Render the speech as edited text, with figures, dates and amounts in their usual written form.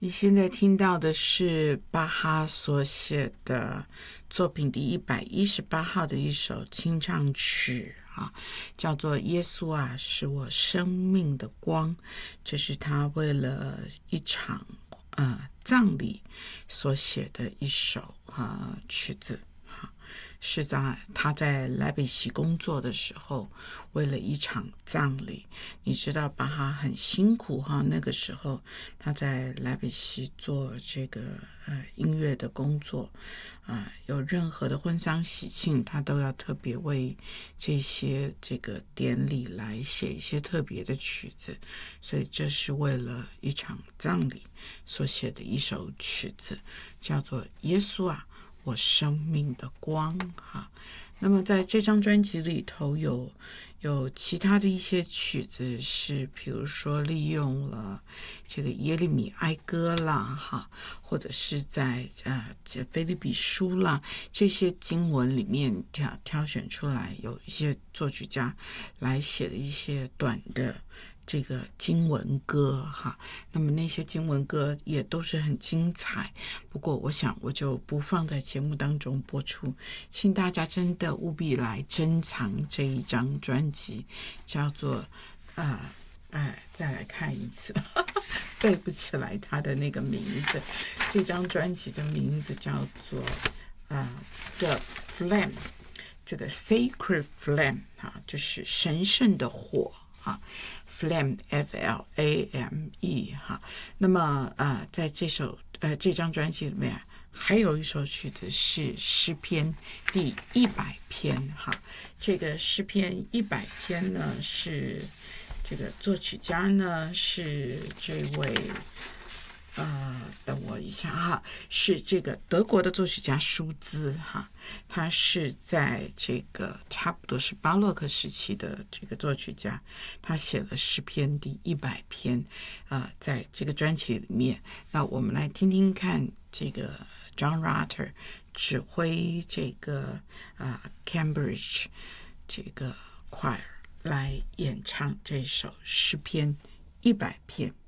你现在听到的是巴哈所写的作品第118号的一首清唱曲叫做《耶稣啊，是我生命的光》。这是他为了一场葬礼所写的一首曲子。是在他在莱比锡工作的时候，为了一场葬礼，你知道巴哈很辛苦那个时候他在莱比锡做这个音乐的工作有任何的婚丧喜庆，他都要特别为这个典礼来写一些特别的曲子，所以这是为了一场葬礼所写的一首曲子，叫做《耶稣啊，我生命的光》那么在这张专辑里头有其他的一些曲子，是比如说利用了这个耶利米哀歌啦或者是在腓立比书啦这些经文里面挑选出来，有一些作曲家来写的一些短的这个经文歌那么那些经文歌也都是很精彩，不过我想我就不放在节目当中播出，请大家真的务必来珍藏这一张专辑，叫做再来看一次背不起来它的那个名字，这张专辑的名字叫做The Flame， 这个 Sacred Flame 就是神圣的火Flame F-L-A-M-E 那么在这张专辑里面还有一首曲子是诗篇第100篇这个诗篇100篇呢，是这个作曲家呢是这位等我一下是这个德国的作曲家舒兹他是在这个差不多是巴洛克时期的这个作曲家，他写了诗篇第100篇在这个专辑里面，那我们来听听看这个 John Rutter 指挥这个Cambridge 这个 choir 来演唱这首诗篇100篇。